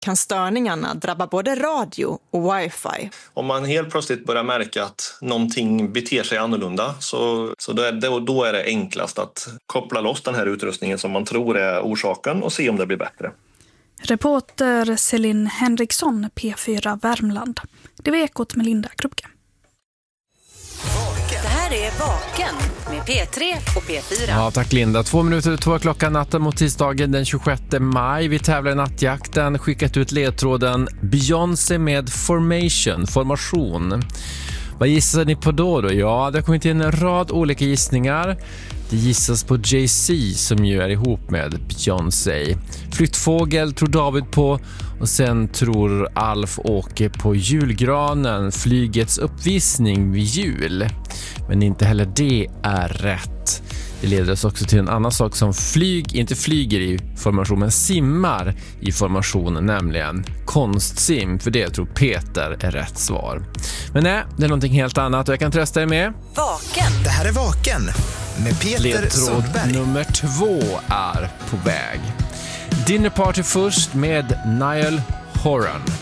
kan störningarna drabba både radio och wifi. Om man helt plötsligt börjar märka att någonting beter sig annorlunda så då är det enklast att koppla loss den här utrustningen som man tror är orsaken och se om det blir bättre. Reporter Celine Henriksson, P4 Värmland. Det var Ekot med Linda Krupke. Det här är Vaken med P3 och P4. Ja, tack Linda. 2 minuter 2 klockan natten mot tisdagen den 26 maj. Vi tävlar i nattjakten. Skickat ut ledtråden Beyoncé med formation. Vad gissar ni på då? Ja, det har kommit in en rad olika gissningar. Det gissas på Jay-Z som ju är ihop med Beyoncé. Flyttfågel tror David på och sen tror Alf-Åke på julgranen, flygets uppvisning vid jul. Men inte heller det är rätt. Det leder oss också till en annan sak som inte flyger i formation men simmar i formation, nämligen konstsim. För det tror Peter är rätt svar. Men nej, det är någonting helt annat och jag kan trösta er med. Vaken. Det här är Vaken med Peter Ledtråd Sundberg. nummer 2 är på väg. Dinner Party först med Niall Horan.